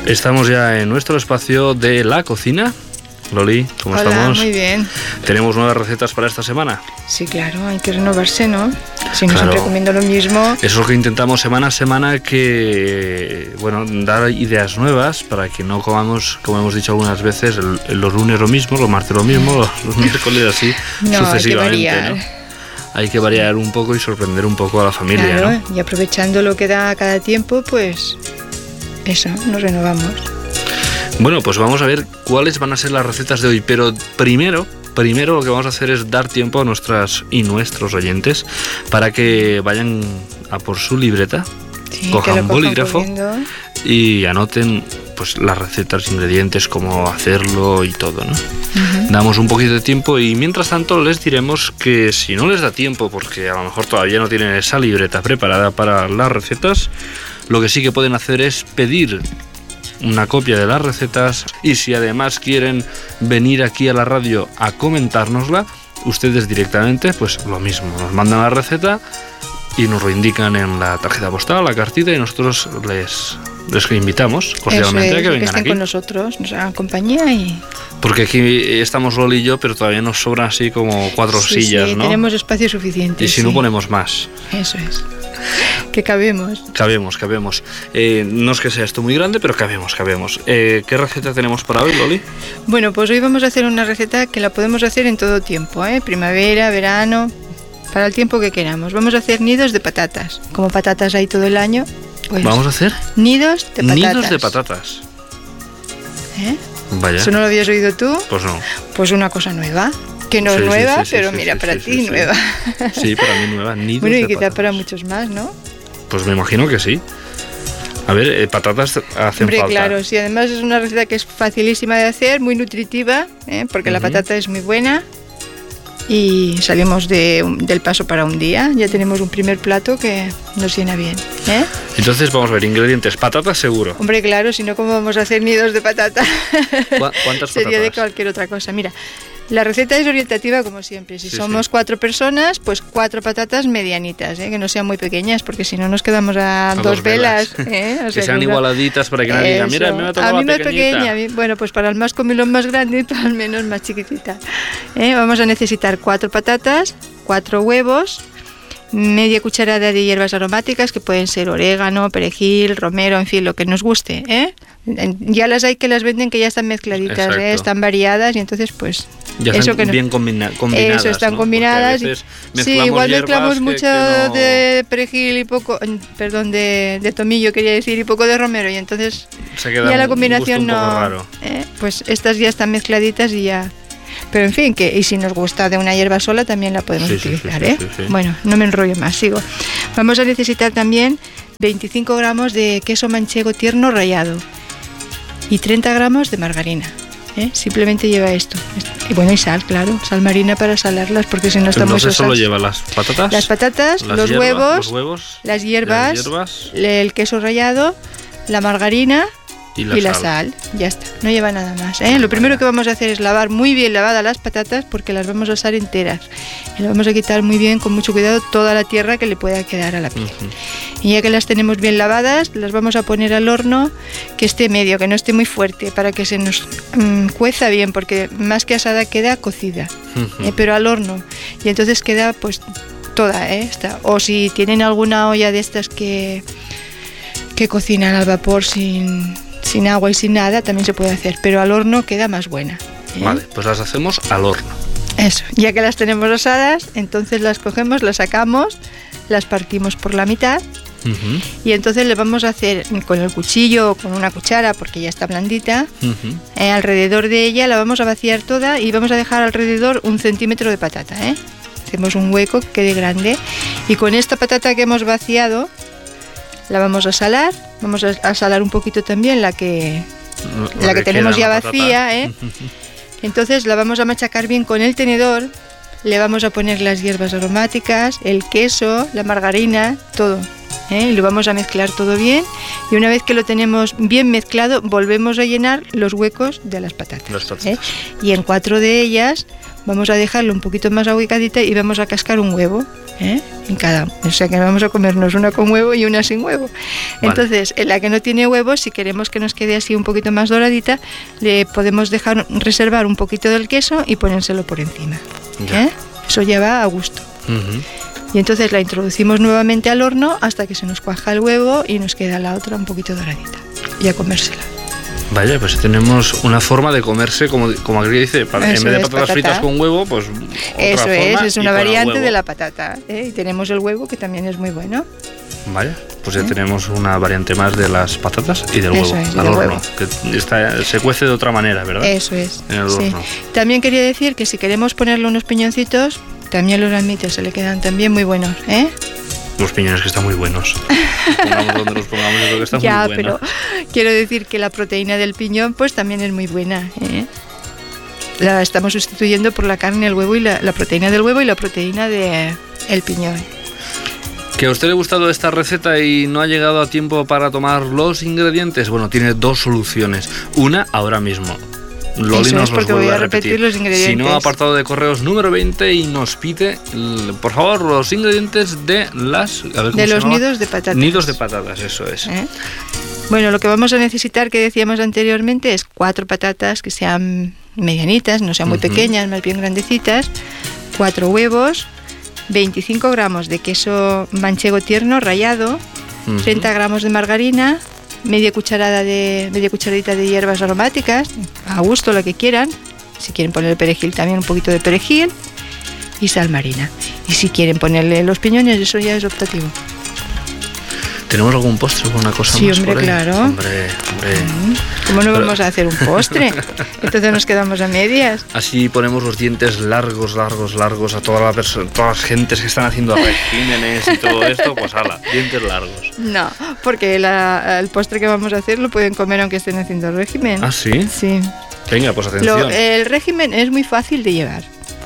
Estamos ya en nuestro espacio de la cocina. Loli, ¿cómo estamos? Muy bien. ¿Tenemos nuevas recetas para esta semana? Sí, claro, hay que renovarse, ¿no? Si no Claro. siempre comiendo lo mismo. Eso es lo que intentamos semana a semana, que, bueno, dar ideas nuevas para que no comamos, como hemos dicho algunas veces, los lunes lo mismo, los martes lo mismo, los miércoles así, No, sucesivamente, hay que variar. ¿no? Hay que variar un poco y sorprender un poco a la familia, Claro, ¿no? y aprovechando lo que da cada tiempo, pues eso, nos renovamos. Bueno, pues vamos a ver cuáles van a ser las recetas de hoy, pero primero lo que vamos a hacer es dar tiempo a nuestras y nuestros oyentes para que vayan a por su libreta, Sí, cojan que lo un cojan bolígrafo cogiendo. y anoten pues las recetas, los ingredientes, cómo hacerlo y todo, ¿no? Ujú. Damos un poquito de tiempo y mientras tanto les diremos que si no les da tiempo, porque a lo mejor todavía no tienen esa libreta preparada para las recetas, lo que sí que pueden hacer es pedir una copia de las recetas, y si además quieren venir aquí a la radio a comentárnosla, ustedes directamente pues lo mismo, nos mandan la receta y nos lo indican en la tarjeta postal, la cartita, y nosotros les invitamos cordialmente Eso es, a que vengan estén aquí. con nosotros, nos hagan compañía y... Porque aquí estamos Loli y yo, pero todavía nos sobran así como 4 Sí, sillas, sí, ¿no? tenemos espacio suficiente. Y si no ponemos más. Eso es. Que cabemos. Cabemos. No es que sea esto muy grande, pero cabemos. ¿Qué receta tenemos para hoy, Loli? Bueno, pues hoy vamos a hacer una receta que la podemos hacer en todo tiempo, ¿eh? Primavera, verano, para el tiempo que queramos. Vamos a hacer nidos de patatas. Como patatas hay todo el año, pues Vamos a hacer nidos de patatas. nidos de patatas. ¿Eh? Vaya. ¿Eso no lo habías oído tú? Pues no. Pues una cosa nueva. Que no Sí, es sí, nueva, sí, pero sí, mira, sí, para sí, ti sí, sí. nueva. Sí, para mí nueva. Nidos Bueno, y de quizá patatas. para muchos más, ¿no? Pues me imagino que sí. A ver, patatas hacen Hombre, falta. claro, sí, además es una receta que es facilísima de hacer, muy nutritiva, porque la Ujú. patata es muy buena. Y salimos del paso para un día, ya tenemos un primer plato que nos llena bien, ¿eh? Entonces vamos a ver, ingredientes. Patatas seguro. Hombre, claro, si no, ¿cómo vamos a hacer nidos de patata? ¿Cuántas Sería de patatas? cualquier otra cosa. Mira, la receta es orientativa como siempre. Si Sí, somos sí. 4 personas, pues 4 patatas medianitas, que no sean muy pequeñas, porque si no nos quedamos a dos velas. O Que sea, sean una- igualaditas para que nadie diga, mira, Eso. me ha a tocado mí la más pequeñita. pequeña. Bueno, pues para el más comilón más grande y para el menos más chiquitita. Vamos a necesitar 4 patatas, 4 huevos, media cucharada de hierbas aromáticas, que pueden ser orégano, perejil, romero, en fin, lo que nos guste. Ya las hay que las venden que ya están mezcladitas, Exacto. Están variadas, y entonces pues Ya eso están que no- bien combinadas. eso, están ¿no? combinadas. Porque a veces Sí, mezclamos igual hierbas mezclamos que mucho no- de perejil y poco, perdón, de tomillo quería decir, y poco de romero, y entonces se queda ya la un combinación gusto un poco no, raro. pues estas ya están mezcladitas y ya. Pero en fin, y si nos gusta de una hierba sola también la podemos Sí, sí, utilizar, sí, sí, sí. Bueno, no me enrollo más, sigo. Vamos a necesitar también 25 gramos de queso manchego tierno rallado y 30 gramos de margarina. Simplemente lleva esto. Y bueno, y sal, claro, sal marina para salarlas, porque si no están muy Entonces sosas. solo lleva las patatas, Las patatas, los hierbas, huevos, las hierbas, las hierbas el queso rallado, la margarina y y la sal. Ya está, no lleva nada más. Lo primero que vamos a hacer es lavar muy bien lavadas las patatas, porque las vamos a asar enteras. Y le vamos a quitar muy bien, con mucho cuidado, toda la tierra que le pueda quedar a la piel. Ujú. Y ya que las tenemos bien lavadas, las vamos a poner al horno, que esté medio, que no esté muy fuerte, para que se nos cueza bien, porque más que asada queda cocida, Ujú. pero al horno. Y entonces queda pues toda, esta. O si tienen alguna olla de estas que cocinan al vapor sin agua y sin nada, también se puede hacer, pero al horno queda más buena. Vale, pues las hacemos al horno. Eso, ya que las tenemos asadas, entonces las cogemos, las sacamos, las partimos por la mitad, Ujú, y entonces le vamos a hacer con el cuchillo o con una cuchara, porque ya está blandita, ujú. alrededor de ella la vamos a vaciar toda y vamos a dejar alrededor 1 centímetro de patata. Hacemos un hueco que quede grande, y con esta patata que hemos vaciado la vamos a salar. Vamos a salar un poquito también la que tenemos queda ya la patata. vacía, Entonces la vamos a machacar bien con el tenedor. Le vamos a poner las hierbas aromáticas, el queso, la margarina, todo. y lo vamos a mezclar todo bien, y una vez que lo tenemos bien mezclado volvemos a llenar los huecos de las patatas. Y en 4 de ellas vamos a dejarlo un poquito más aguicadita y vamos a cascar un huevo, en cada, o sea que vamos a comernos una con huevo y una sin huevo. Vale. Entonces, en la que no tiene huevo, si queremos que nos quede así un poquito más doradita, le podemos dejar reservar un poquito del queso y ponérselo por encima. Eso ya va a gusto. Y entonces la introducimos nuevamente al horno hasta que se nos cuaja el huevo y nos queda la otra un poquito doradita, y a comérsela. Vaya, pues tenemos una forma de comerse, como aquel que dice, en vez de patatas fritas con huevo, pues otra forma. Es una variante de la patata, y tenemos el huevo, que también es muy bueno. Vaya, pues ya tenemos una variante más de las patatas y del huevo al horno, que se cuece de otra manera, ¿verdad? Eso es. En el horno. También quería decir que si queremos ponerle unos piñoncitos, también los almites se le quedan también muy buenos, Los piñones que están muy buenos. Pongamos donde los pongamos, yo creo que están muy buenos. Pero quiero decir que la proteína del piñón pues también es muy buena, La estamos sustituyendo por la carne, el huevo y la proteína del huevo y la proteína del piñón. ¿Que a usted le ha gustado esta receta y no ha llegado a tiempo para tomar los ingredientes? Bueno, tiene 2 soluciones. Una, ahora mismo. Loli nos los vuelve a repetir los ingredientes. Si no, apartado de correos número 20 y nos pide, por favor, los ingredientes de las... de los nidos de patatas. Nidos de patatas, eso es. Bueno, lo que vamos a necesitar, que decíamos anteriormente, es 4 patatas que sean medianitas, no sean muy pequeñas, más bien grandecitas, 4 huevos, 25 gramos de queso manchego tierno rallado, 30 gramos de margarina, media cucharadita de hierbas aromáticas, a gusto, lo que quieran. Si quieren ponerle perejil, también un poquito de perejil, y sal marina. Y si quieren ponerle los piñones, eso ya es optativo. ¿Tenemos algún postre o una cosa más? Sí, hombre, claro. Hombre. ¿Cómo no vamos a hacer un postre? Entonces nos quedamos a medias. Así ponemos los dientes largos a todas las gentes que están haciendo regímenes y todo esto, pues ala, dientes largos. No, porque el postre que vamos a hacer lo pueden comer aunque estén haciendo régimen. ¿Ah, sí? Sí. Venga, pues atención. El régimen es muy fácil de llevar.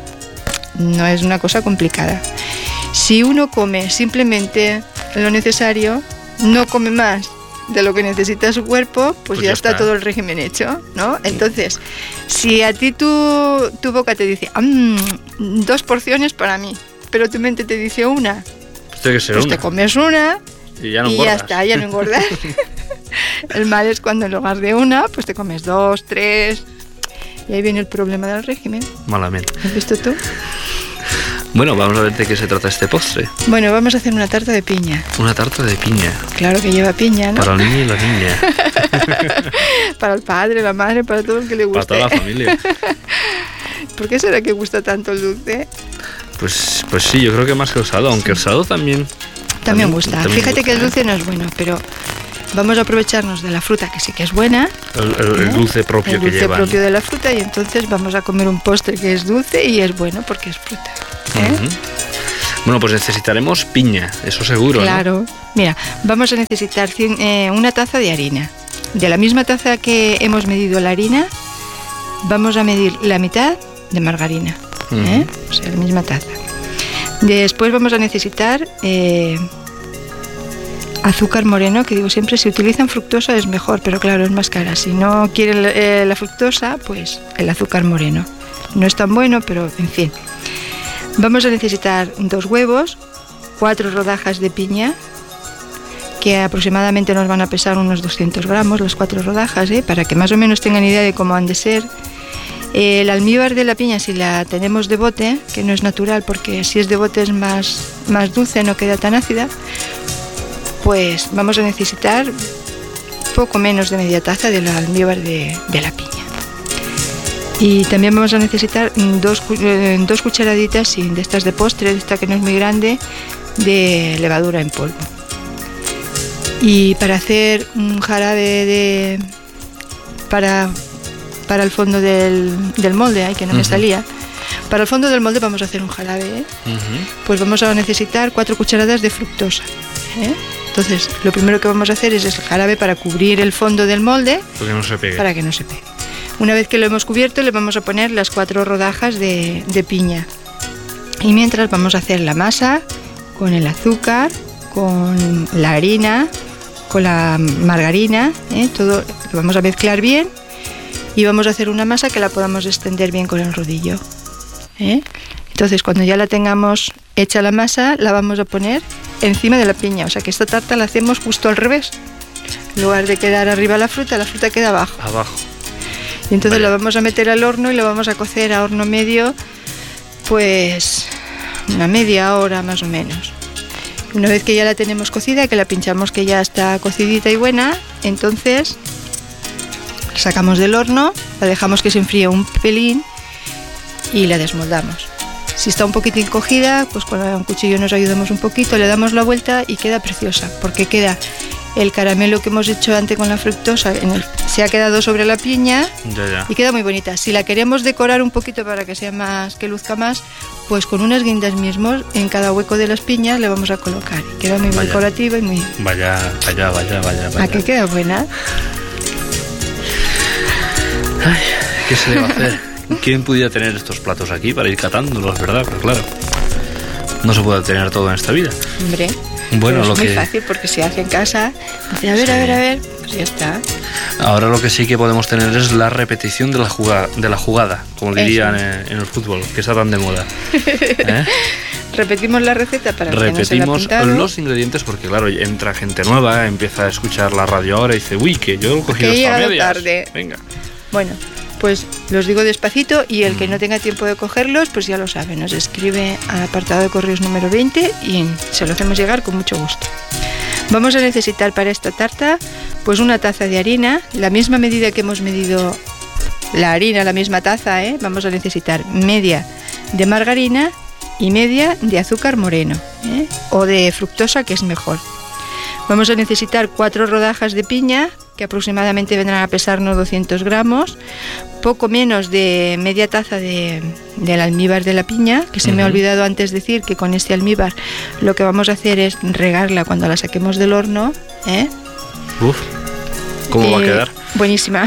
No es una cosa complicada. Si uno come simplemente lo necesario, no come más de lo que necesita su cuerpo, pues ya está todo el régimen hecho, ¿no? Entonces, si a ti tu boca te dice 2 porciones para mí, pero tu mente te dice una, pues tiene que ser pues una. Te comes una y ya no engordas. Ya está, ya no engordas. El mal es cuando en lugar de una, pues te comes 2, 3, y ahí viene el problema del régimen. Malamente. ¿Has visto tú? Bueno, vamos a ver de qué se trata este postre. Bueno, vamos a hacer una tarta de piña. Una tarta de piña. Claro que lleva piña, ¿no? Para el niño y la niña. Para el padre, la madre, para todo el que le guste. Para toda la familia. ¿Por qué será que gusta tanto el dulce? Pues sí, yo creo que más que el salado, aunque el salado también gusta. Fíjate gusta, que el dulce no es bueno, pero vamos a aprovecharnos de la fruta, que sí que es buena. El dulce propio el dulce que lleva. El dulce propio de la fruta, y entonces vamos a comer un postre que es dulce y es bueno porque es fruta. Bueno, pues necesitaremos piña, eso seguro. Claro. ¿No? Mira, vamos a necesitar una taza de harina. De la misma taza que hemos medido la harina, vamos a medir la mitad de margarina. O sea, la misma taza. Después vamos a necesitar azúcar moreno, que digo siempre, si utilizan fructosa es mejor, pero claro, es más cara. Si no quieren la fructosa, pues el azúcar moreno. No es tan bueno, pero en fin. Vamos a necesitar 2 huevos, 4 rodajas de piña, que aproximadamente nos van a pesar unos 200 gramos, las 4 rodajas, para que más o menos tengan idea de cómo han de ser. El almíbar de la piña, si la tenemos de bote, que no es natural, porque si es de bote es más dulce, no queda tan ácida, pues vamos a necesitar poco menos de media taza del almíbar de la piña. Y también vamos a necesitar 2 cucharaditas de estas de postre, de esta que no es muy grande, de levadura en polvo. Y para hacer un jarabe para el fondo del molde, que no me salía. Para el fondo del molde vamos a hacer un jarabe, pues vamos a necesitar 4 cucharadas de fructosa. Entonces, lo primero que vamos a hacer es el jarabe para cubrir el fondo del molde, para que no se pegue. Una vez que lo hemos cubierto, le vamos a poner las 4 rodajas de piña. Y mientras vamos a hacer la masa con el azúcar, con la harina, con la margarina, todo lo vamos a mezclar bien y vamos a hacer una masa que la podamos extender bien con el rodillo. Entonces, cuando ya la tengamos hecha la masa, la vamos a poner encima de la piña. O sea que esta tarta la hacemos justo al revés. En lugar de quedar arriba la fruta queda abajo. Y entonces la vamos a meter al horno y la vamos a cocer a horno medio, pues una media hora más o menos. Una vez que ya la tenemos cocida, que la pinchamos que ya está cocidita y buena, entonces la sacamos del horno, la dejamos que se enfríe un pelín y la desmoldamos. Si está un poquitín cogida, pues con un cuchillo nos ayudamos un poquito, le damos la vuelta y queda preciosa, porque queda el caramelo que hemos hecho antes con la fructosa, se ha quedado sobre la piña y queda muy bonita. Si la queremos decorar un poquito para que sea más, que luzca más, pues con unas guindas mismos en cada hueco de las piñas le vamos a colocar. Queda muy decorativa y muy... Vaya. ¿A qué queda buena? Ay, ¿qué se le va a hacer? ¿Quién pudiera tener estos platos aquí para ir catándolos, verdad? Pero claro, no se puede tener todo en esta vida. Hombre, bueno, es muy fácil porque se hace en casa. Dice, a ver, pues ya está. Ahora lo que sí que podemos tener es la repetición de la jugada, como dirían en el fútbol, que está tan de moda. Repetimos la receta para que no se la Repetimos apuntaron. los ingredientes porque claro, entra gente nueva, empieza a escuchar la radio ahora y dice, uy, que yo lo he cogido hasta medias. Tarde. Venga. Bueno, pues los digo despacito y el que no tenga tiempo de cogerlos, pues ya lo sabe, nos escribe al apartado de correos número 20 y se lo hacemos llegar con mucho gusto. Vamos a necesitar para esta tarta pues una taza de harina, la misma medida que hemos medido la harina, la misma taza, vamos a necesitar media de margarina y media de azúcar moreno, o de fructosa, que es mejor. Vamos a necesitar 4 rodajas de piña, que aproximadamente vendrán a pesarnos 200 gramos, poco menos de media taza del almíbar de la piña, que se me ha olvidado antes decir que con este almíbar lo que vamos a hacer es regarla cuando la saquemos del horno. Uf, ¿cómo va a quedar? Buenísima.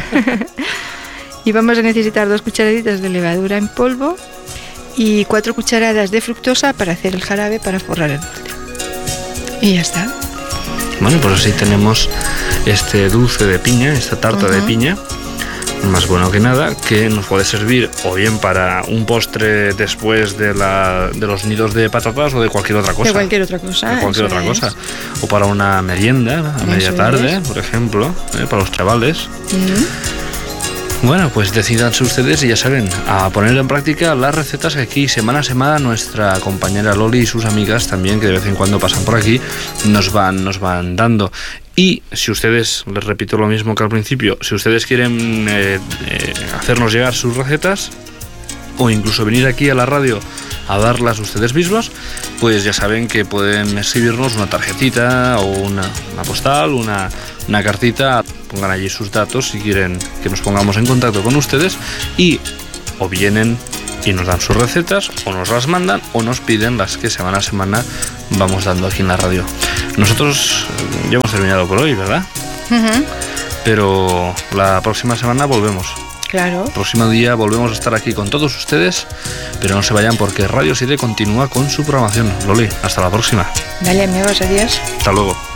Y vamos a necesitar 2 cucharaditas de levadura en polvo y 4 cucharadas de fructosa para hacer el jarabe para forrar el molde. Y ya está. Bueno, pues así tenemos este dulce de piña, esta tarta de piña, más bueno que nada, que nos puede servir o bien para un postre después de los nidos de patatas o de cualquier otra cosa. De cualquier otra cosa. O para una merienda a media tarde, por ejemplo, para los chavales. Bueno, pues decídanse ustedes y ya saben, a poner en práctica las recetas que aquí semana a semana nuestra compañera Loli y sus amigas también, que de vez en cuando pasan por aquí, nos van dando. Y si ustedes, les repito lo mismo que al principio, si ustedes quieren hacernos llegar sus recetas o incluso venir aquí a la radio a darlas ustedes mismos, pues ya saben que pueden escribirnos una tarjetita o una postal, una cartita, pongan allí sus datos si quieren que nos pongamos en contacto con ustedes y o vienen y nos dan sus recetas o nos las mandan o nos piden las que semana a semana vamos dando aquí en la radio. Nosotros ya hemos terminado por hoy, ¿verdad? Pero la próxima semana volvemos. Claro. El próximo día volvemos a estar aquí con todos ustedes, pero no se vayan porque Radio 7 continúa con su programación. Loli, hasta la próxima. Vale, amigos, adiós. Hasta luego.